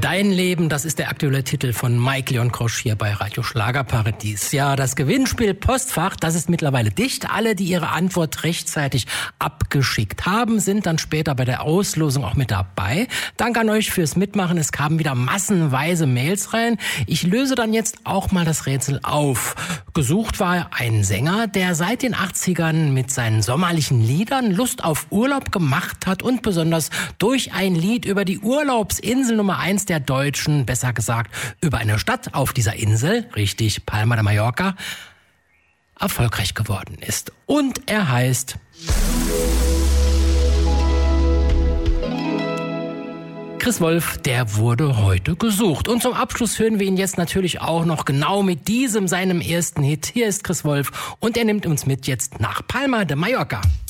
Dein Leben, das ist der aktuelle Titel von Mike Leon Krosch hier bei Radio Schlagerparadies. Ja, das Gewinnspiel Postfach, das ist mittlerweile dicht. Alle, die ihre Antwort rechtzeitig abgeschickt haben, sind dann später bei der Auslosung auch mit dabei. Danke an euch fürs Mitmachen. Es kamen wieder massenweise Mails rein. Ich löse dann jetzt auch mal das Rätsel auf. Gesucht war ein Sänger, der seit den 80ern mit seinen sommerlichen Liedern Lust auf Urlaub gemacht hat und besonders durch ein Lied über die Urlaubsinsel Nummer 1 der Deutschen, besser gesagt über eine Stadt auf dieser Insel, richtig, Palma de Mallorca, erfolgreich geworden ist. Und er heißt Chris Wolf, der wurde heute gesucht. Und zum Abschluss hören wir ihn jetzt natürlich auch noch genau mit diesem, seinem ersten Hit. Hier ist Chris Wolf und er nimmt uns mit jetzt nach Palma de Mallorca.